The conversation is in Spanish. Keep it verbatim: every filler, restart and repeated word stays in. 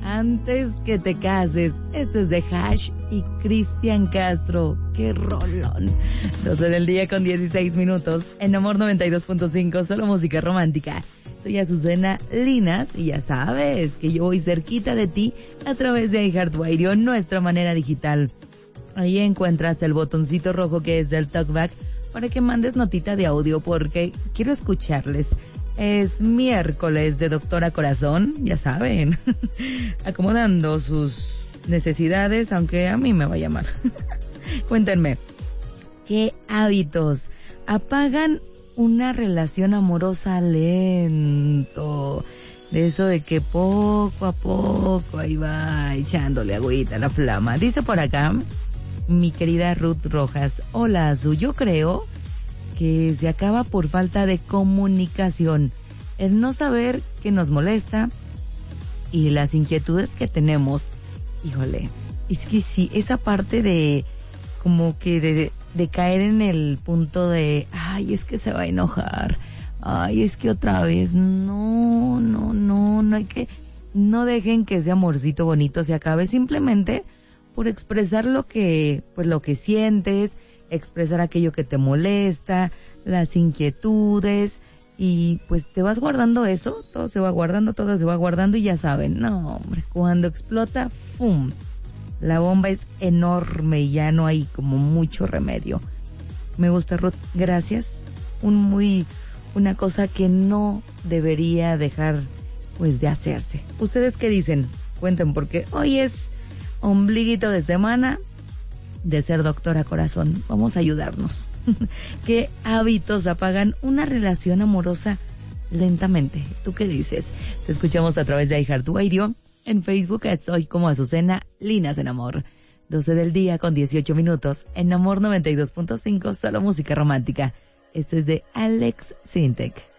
Antes que te cases. Este es de Hash y Cristian Castro. ¡Qué rolón! doce del día con dieciséis minutos. En Amor noventa y dos punto cinco, solo música romántica. Soy Azucena Linas y ya sabes que yo voy cerquita de ti a través de iHeartRadio, nuestra manera digital. Ahí encuentras el botoncito rojo que es del talkback para que mandes notita de audio porque quiero escucharles. Es miércoles de Doctora Corazón, ya saben, acomodando sus necesidades, aunque a mí me va a llamar. Cuéntenme, ¿qué hábitos apagan una relación amorosa lento? De eso de que poco a poco ahí va echándole agüita a la flama. Dice por acá mi querida Ruth Rojas, hola Azu, yo creo que se acaba por falta de comunicación, el no saber qué nos molesta y las inquietudes que tenemos. Híjole, es que sí, esa parte de como que de, de caer en el punto de, ay, es que se va a enojar, ay, es que otra vez, no, no, no, no hay que, no dejen que ese amorcito bonito se acabe simplemente por expresar lo que, pues lo que sientes, expresar aquello que te molesta, las inquietudes, y pues te vas guardando eso, todo se va guardando, todo se va guardando y ya saben, no hombre, cuando explota, ¡fum! La bomba es enorme y ya no hay como mucho remedio. Me gusta, Ruth, gracias. Un muy, una cosa que no debería dejar pues de hacerse. ¿Ustedes qué dicen? Cuenten, porque hoy es ombliguito de semana de ser Doctora Corazón. Vamos a ayudarnos. ¿Qué hábitos apagan una relación amorosa lentamente? ¿Tú qué dices? Te escuchamos a través de iHeartRadio. En Facebook estoy como Azucena Linas en Amor. doce del día con dieciocho minutos. En Amor noventa y dos punto cinco, solo música romántica. Esto es de Alex Sintek.